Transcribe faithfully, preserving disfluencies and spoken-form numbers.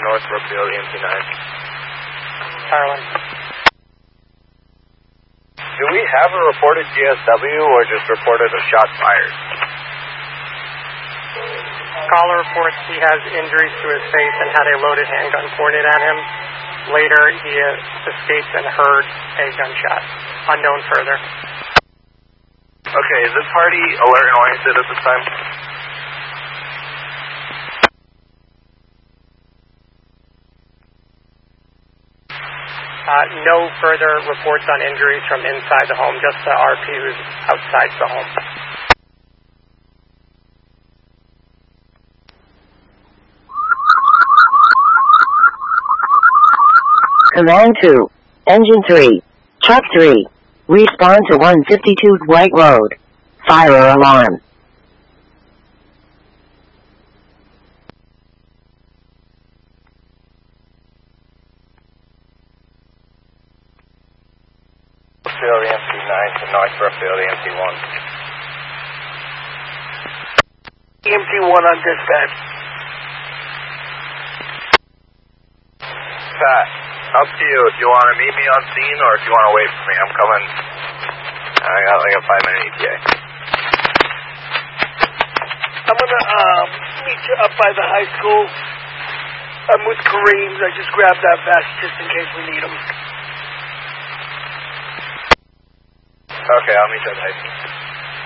North Brookfield, E M T nine. Harlan. Do we have a reported G S W or just reported a shot fired? Caller reports he has injuries to his face and had a loaded handgun pointed at him. Later, he escaped and heard a gunshot. Unknown further. Okay, is this party alert and oriented at this time? Uh, no further reports on injuries from inside the home, just the R P who's outside the home. Command two, Engine three, Truck three, respond to one fifty-two White Road. Fire alarm. Brookfield, E M T nine to North Brookfield, E M T one. E M T one on dispatch. Pat, up to you if you want to meet me on scene or if you want to wait for me. I'm coming. I got like a five minute E T A. I'm gonna um, meet you up by the high school. I'm with Kareem's. I just grabbed that vest just in case we need them. Okay, I'll meet you at the high school.